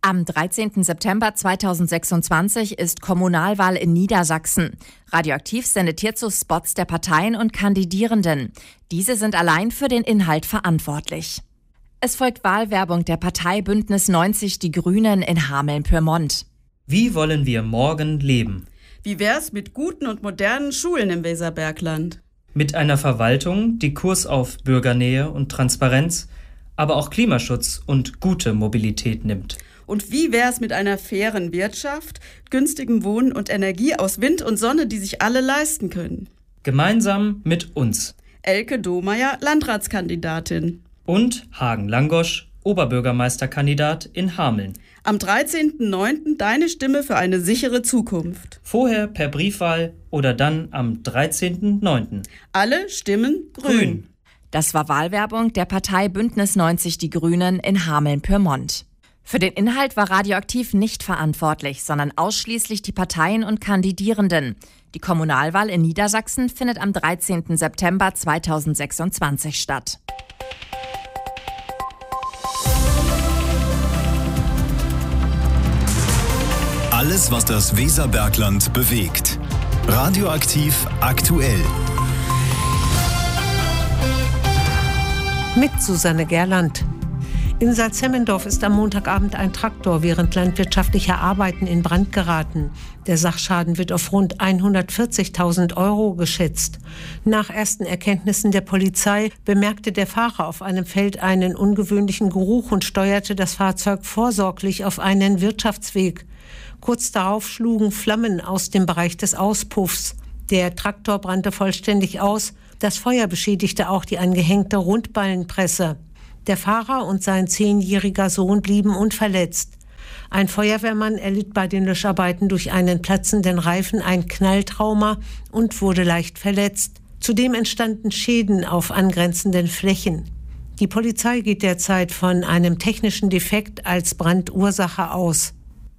Am 13. September 2026 ist Kommunalwahl in Niedersachsen. Radioaktiv sendet hierzu Spots der Parteien und Kandidierenden. Diese sind allein für den Inhalt verantwortlich. Es folgt Wahlwerbung der Partei Bündnis 90 Die Grünen in Hameln-Pyrmont. Wie wollen wir morgen leben? Wie wär's mit guten und modernen Schulen im Weserbergland? Mit einer Verwaltung, die Kurs auf Bürgernähe und Transparenz, aber auch Klimaschutz und gute Mobilität nimmt. Und wie wär's mit einer fairen Wirtschaft, günstigem Wohnen und Energie aus Wind und Sonne, die sich alle leisten können? Gemeinsam mit uns. Elke Domeyer, Landratskandidatin. Und Hagen Langosch, Oberbürgermeisterkandidat in Hameln. Am 13.09. deine Stimme für eine sichere Zukunft. Vorher per Briefwahl oder dann am 13.09. Alle stimmen grün. Das war Wahlwerbung der Partei Bündnis 90 Die Grünen in Hameln-Pyrmont. Für den Inhalt war Radioaktiv nicht verantwortlich, sondern ausschließlich die Parteien und Kandidierenden. Die Kommunalwahl in Niedersachsen findet am 13. September 2026 statt. Alles, was das Weserbergland bewegt. Radioaktiv aktuell. Mit Susanne Gerland. In Salzhemmendorf ist am Montagabend ein Traktor während landwirtschaftlicher Arbeiten in Brand geraten. Der Sachschaden wird auf rund 140.000 € geschätzt. Nach ersten Erkenntnissen der Polizei bemerkte der Fahrer auf einem Feld einen ungewöhnlichen Geruch und steuerte das Fahrzeug vorsorglich auf einen Wirtschaftsweg. Kurz darauf schlugen Flammen aus dem Bereich des Auspuffs. Der Traktor brannte vollständig aus. Das Feuer beschädigte auch die angehängte Rundballenpresse. Der Fahrer und sein 10-jähriger Sohn blieben unverletzt. Ein Feuerwehrmann erlitt bei den Löscharbeiten durch einen platzenden Reifen ein Knalltrauma und wurde leicht verletzt. Zudem entstanden Schäden auf angrenzenden Flächen. Die Polizei geht derzeit von einem technischen Defekt als Brandursache aus.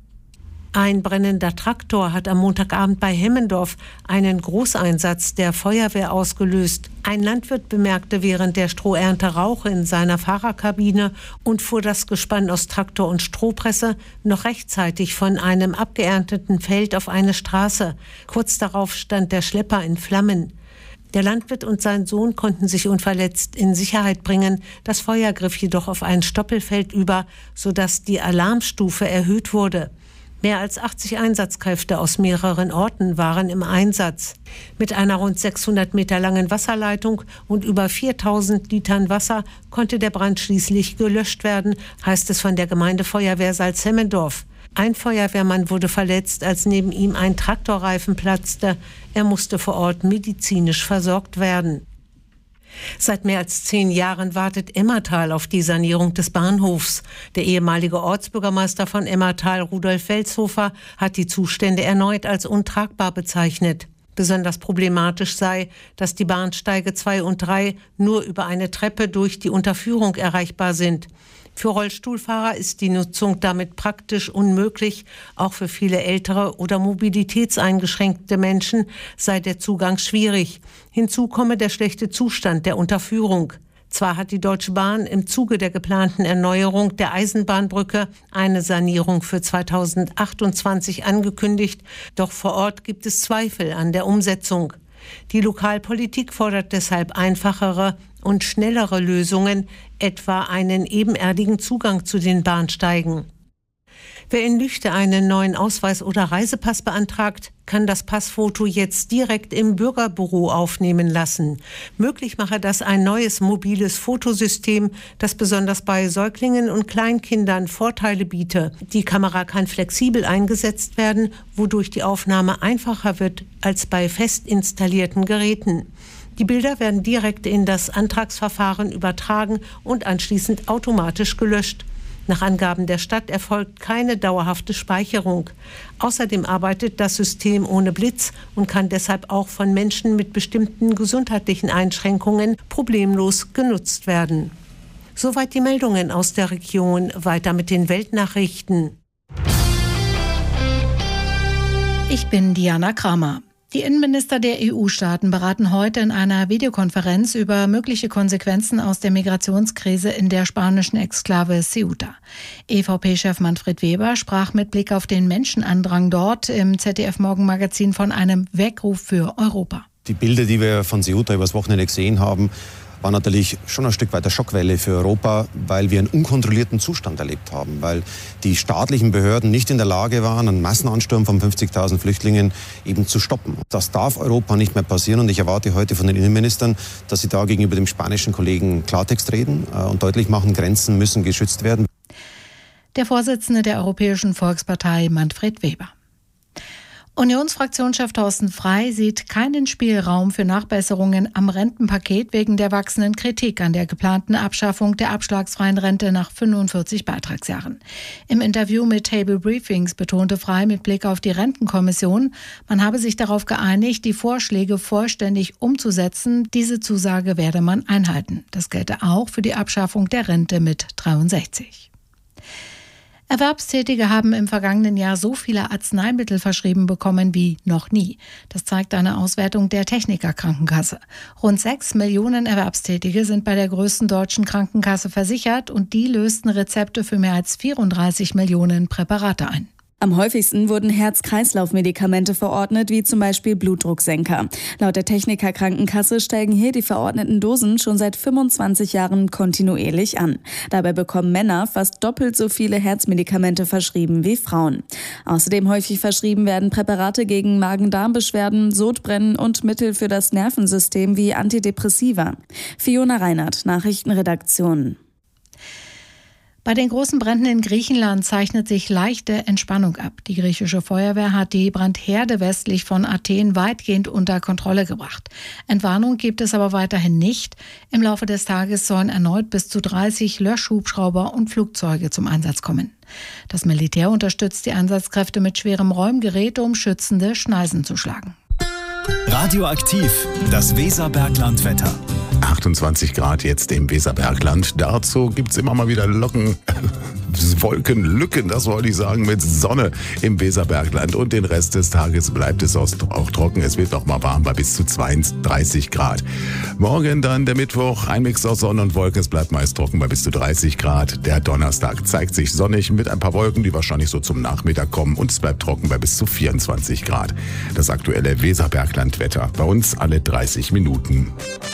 Ein brennender Traktor hat am Montagabend bei Hemmendorf einen Großeinsatz der Feuerwehr ausgelöst. Ein Landwirt bemerkte während der Strohernte Rauch in seiner Fahrerkabine und fuhr das Gespann aus Traktor und Strohpresse noch rechtzeitig von einem abgeernteten Feld auf eine Straße. Kurz darauf stand der Schlepper in Flammen. Der Landwirt und sein Sohn konnten sich unverletzt in Sicherheit bringen. Das Feuer griff jedoch auf ein Stoppelfeld über, sodass die Alarmstufe erhöht wurde. Mehr als 80 Einsatzkräfte aus mehreren Orten waren im Einsatz. Mit einer rund 600 Meter langen Wasserleitung und über 4.000 Litern Wasser konnte der Brand schließlich gelöscht werden, heißt es von der Gemeindefeuerwehr Salzhemmendorf. Ein Feuerwehrmann wurde verletzt, als neben ihm ein Traktorreifen platzte. Er musste vor Ort medizinisch versorgt werden. Seit mehr als 10 Jahren wartet Emmertal auf die Sanierung des Bahnhofs. Der ehemalige Ortsbürgermeister von Emmertal, Rudolf Welshofer, hat die Zustände erneut als untragbar bezeichnet. Besonders problematisch sei, dass die Bahnsteige 2 und 3 nur über eine Treppe durch die Unterführung erreichbar sind. Für Rollstuhlfahrer ist die Nutzung damit praktisch unmöglich. Auch für viele ältere oder mobilitätseingeschränkte Menschen sei der Zugang schwierig. Hinzu komme der schlechte Zustand der Unterführung. Zwar hat die Deutsche Bahn im Zuge der geplanten Erneuerung der Eisenbahnbrücke eine Sanierung für 2028 angekündigt, doch vor Ort gibt es Zweifel an der Umsetzung. Die Lokalpolitik fordert deshalb einfachere und schnellere Lösungen, etwa einen ebenerdigen Zugang zu den Bahnsteigen. Wer in Lüchte einen neuen Ausweis oder Reisepass beantragt, kann das Passfoto jetzt direkt im Bürgerbüro aufnehmen lassen. Möglich mache das ein neues mobiles Fotosystem, das besonders bei Säuglingen und Kleinkindern Vorteile biete. Die Kamera kann flexibel eingesetzt werden, wodurch die Aufnahme einfacher wird als bei fest installierten Geräten. Die Bilder werden direkt in das Antragsverfahren übertragen und anschließend automatisch gelöscht. Nach Angaben der Stadt erfolgt keine dauerhafte Speicherung. Außerdem arbeitet das System ohne Blitz und kann deshalb auch von Menschen mit bestimmten gesundheitlichen Einschränkungen problemlos genutzt werden. Soweit die Meldungen aus der Region. Weiter mit den Weltnachrichten. Ich bin Diana Kramer. Die Innenminister der EU-Staaten beraten heute in einer Videokonferenz über mögliche Konsequenzen aus der Migrationskrise in der spanischen Exklave Ceuta. EVP-Chef Manfred Weber sprach mit Blick auf den Menschenandrang dort im ZDF-Morgenmagazin von einem Weckruf für Europa. Die Bilder, die wir von Ceuta übers Wochenende gesehen haben, war natürlich schon ein Stück weit eine Schockwelle für Europa, weil wir einen unkontrollierten Zustand erlebt haben, weil die staatlichen Behörden nicht in der Lage waren, einen Massenansturm von 50.000 Flüchtlingen eben zu stoppen. Das darf Europa nicht mehr passieren und ich erwarte heute von den Innenministern, dass sie da gegenüber dem spanischen Kollegen Klartext reden und deutlich machen, Grenzen müssen geschützt werden. Der Vorsitzende der Europäischen Volkspartei Manfred Weber. Unionsfraktionschef Thorsten Frey sieht keinen Spielraum für Nachbesserungen am Rentenpaket wegen der wachsenden Kritik an der geplanten Abschaffung der abschlagsfreien Rente nach 45 Beitragsjahren. Im Interview mit Table Briefings betonte Frey mit Blick auf die Rentenkommission, man habe sich darauf geeinigt, die Vorschläge vollständig umzusetzen. Diese Zusage werde man einhalten. Das gelte auch für die Abschaffung der Rente mit 63. Erwerbstätige haben im vergangenen Jahr so viele Arzneimittel verschrieben bekommen wie noch nie. Das zeigt eine Auswertung der Techniker Krankenkasse. Rund 6 Millionen Erwerbstätige sind bei der größten deutschen Krankenkasse versichert und die lösten Rezepte für mehr als 34 Millionen Präparate ein. Am häufigsten wurden Herz-Kreislauf-Medikamente verordnet, wie zum Beispiel Blutdrucksenker. Laut der Techniker Krankenkasse steigen hier die verordneten Dosen schon seit 25 Jahren kontinuierlich an. Dabei bekommen Männer fast doppelt so viele Herzmedikamente verschrieben wie Frauen. Außerdem häufig verschrieben werden Präparate gegen Magen-Darm-Beschwerden, Sodbrennen und Mittel für das Nervensystem wie Antidepressiva. Fiona Reinhardt, Nachrichtenredaktion. Bei den großen Bränden in Griechenland zeichnet sich leichte Entspannung ab. Die griechische Feuerwehr hat die Brandherde westlich von Athen weitgehend unter Kontrolle gebracht. Entwarnung gibt es aber weiterhin nicht. Im Laufe des Tages sollen erneut bis zu 30 Löschhubschrauber und Flugzeuge zum Einsatz kommen. Das Militär unterstützt die Einsatzkräfte mit schwerem Räumgerät, um schützende Schneisen zu schlagen. Radioaktiv, das Weserberglandwetter. 28 Grad jetzt im Weserbergland. Dazu gibt's immer mal wieder Wolkenlücken, das wollte ich sagen, mit Sonne im Weserbergland. Und den Rest des Tages bleibt es auch trocken. Es wird noch mal warm bei bis zu 32 Grad. Morgen dann der Mittwoch, ein Mix aus Sonne und Wolken. Es bleibt meist trocken bei bis zu 30 Grad. Der Donnerstag zeigt sich sonnig mit ein paar Wolken, die wahrscheinlich so zum Nachmittag kommen. Und es bleibt trocken bei bis zu 24 Grad. Das aktuelle Weserberglandwetter. Bei uns alle 30 Minuten.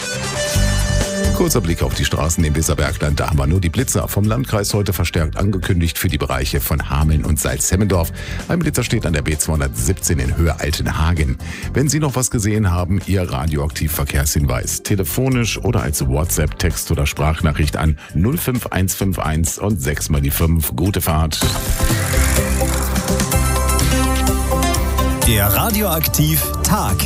Kurzer Blick auf die Straßen im Weserbergland. Da haben wir nur die Blitzer vom Landkreis heute verstärkt angekündigt für die Bereiche von Hameln und Salzhemmendorf. Ein Blitzer steht an der B217 in Höhe Altenhagen. Wenn Sie noch was gesehen haben, Ihr Radioaktiv-Verkehrshinweis. Telefonisch oder als WhatsApp, Text oder Sprachnachricht an 05151 und 6 mal die 5. Gute Fahrt. Der Radioaktiv-Tag.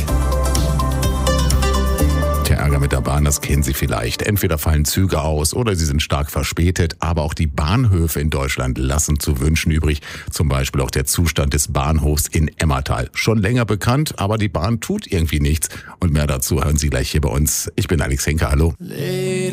Der Ärger mit der Bahn, das kennen Sie vielleicht. Entweder fallen Züge aus oder sie sind stark verspätet. Aber auch die Bahnhöfe in Deutschland lassen zu wünschen übrig. Zum Beispiel auch der Zustand des Bahnhofs in Emmertal. Schon länger bekannt, aber die Bahn tut irgendwie nichts. Und mehr dazu hören Sie gleich hier bei uns. Ich bin Alex Henke, hallo.